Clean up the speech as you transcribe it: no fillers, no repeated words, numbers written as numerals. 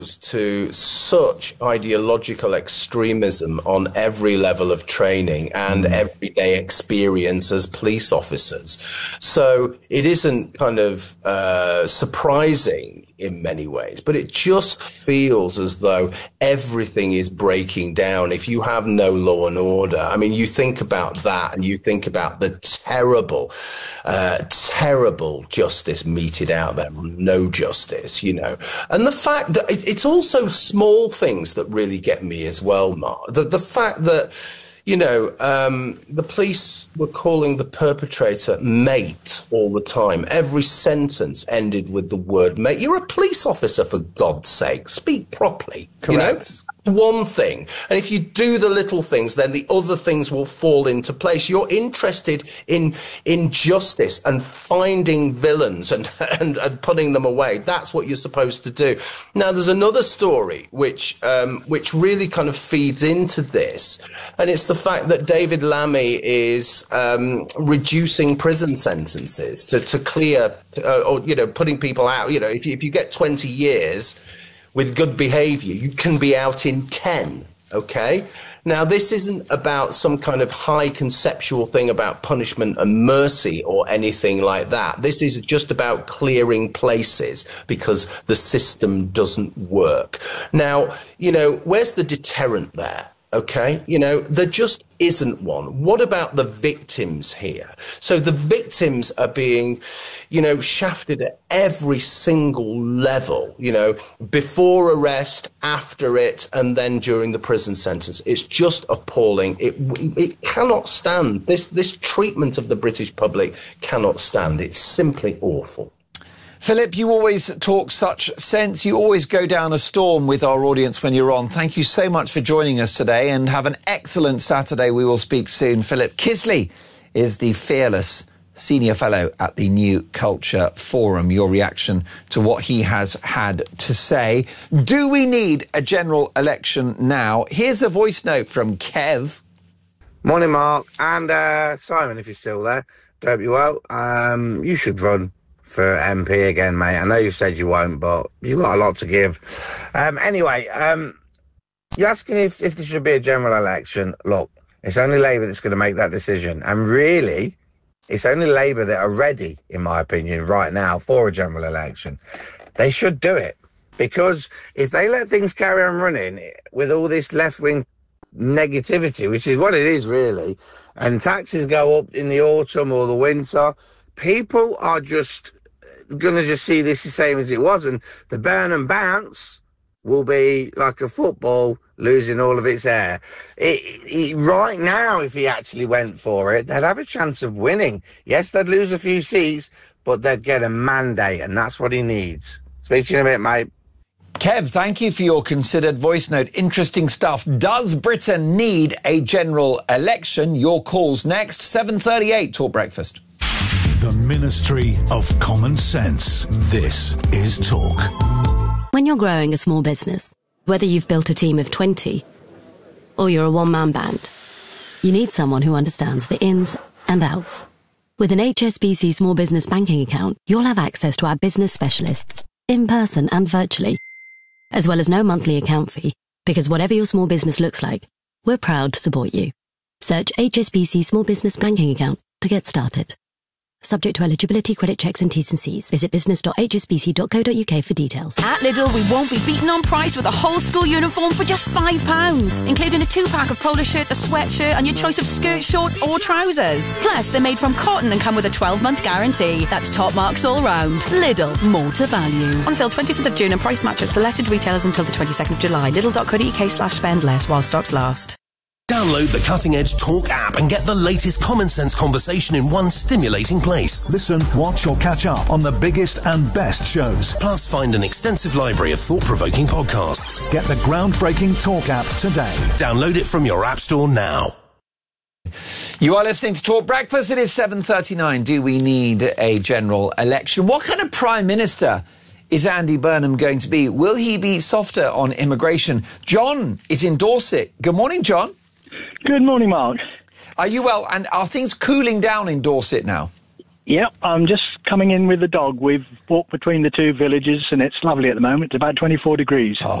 to such ideological extremism on every level of training and everyday experience as police officers. So it isn't kind of surprising in many ways, but it just feels as though everything is breaking down if you have no law and order. I mean, you think about that and you think about the terrible justice meted out there, no justice, you know. And the fact that it's also small things that really get me as well, Mark. The fact that, you know, the police were calling the perpetrator mate all the time. Every sentence ended with the word mate. You're a police officer, for God's sake. Speak properly. Correct. You know? One thing. And if you do the little things, then the other things will fall into place. You're interested in justice and finding villains and putting them away. That's what you're supposed to do. Now, there's another story which really kind of feeds into this. And it's the fact that David Lammy is reducing prison sentences to clear, or, you know, putting people out. You know, if you get 20 years with good behaviour, you can be out in 10, okay? Now, this isn't about some kind of high conceptual thing about punishment and mercy or anything like that. This is just about clearing places because the system doesn't work. Now, you know, where's the deterrent there? Okay, you know, there just isn't one. What about the victims here? So the victims are being, you know, shafted at every single level, you know, before arrest, after it, and then during the prison sentence. It's just appalling. It cannot stand. This treatment of the British public cannot stand. It's simply awful. Philip, you always talk such sense. You always go down a storm with our audience when you're on. Thank you so much for joining us today, and have an excellent Saturday. We will speak soon. Philip Kisley is the Fearless Senior Fellow at the New Culture Forum. Your reaction to what he has had to say. Do we need a general election now? Here's a voice note from Kev. Morning, Mark. And Simon, if you're still there. Hope you're well. You should run for MP again, mate. I know you've said you won't, but you've got a lot to give. Anyway, you're asking if there should be a general election. Look, it's only Labour that's going to make that decision. And really, it's only Labour that are ready, in my opinion, right now for a general election. They should do it. Because if they let things carry on running with all this left-wing negativity, which is what it is, really, and taxes go up in the autumn or the winter, people are just going to just see this the same as it was, and the burn and bounce will be like a football losing all of its air. Right now, if he actually went for it, they'd have a chance of winning. Yes, they'd lose a few seats, but they'd get a mandate, and that's what he needs. Speak to you in a bit, mate. Kev, thank you for your considered voice note. Interesting stuff. Does Britain need a general election? Your calls next. 7:38, Talk Breakfast. The Ministry of Common Sense. This is Talk. When you're growing a small business, whether you've built a team of 20 or you're a one-man band, you need someone who understands the ins and outs. With an HSBC Small Business Banking account, you'll have access to our business specialists, in person and virtually, as well as no monthly account fee, because whatever your small business looks like, we're proud to support you. Search HSBC Small Business Banking account to get started. Subject to eligibility, credit checks and T's and C's. Visit business.hsbc.co.uk for details. At Lidl, we won't be beaten on price with a whole school uniform for just £5, including a 2-pack of polo shirts, a sweatshirt and your choice of skirt, shorts or trousers. Plus, they're made from cotton and come with a 12-month guarantee. That's top marks all round. Lidl, more to value. On sale 25th of June and price matches selected retailers until the 22nd of July. Lidl.co.uk/spend less while stocks last. Download the Cutting Edge Talk app and get the latest common sense conversation in one stimulating place. Listen, watch or catch up on the biggest and best shows. Plus, find an extensive library of thought-provoking podcasts. Get the groundbreaking Talk app today. Download it from your app store now. You are listening to Talk Breakfast. It is 7:39. Do we need a general election? What kind of Prime Minister is Andy Burnham going to be? Will he be softer on immigration? John is in Dorset. Good morning, John. Good morning, Mark. Are you well? And are things cooling down in Dorset now? Yep, I'm just coming in with the dog. We've walked between the two villages, and it's lovely at the moment. It's about 24 degrees.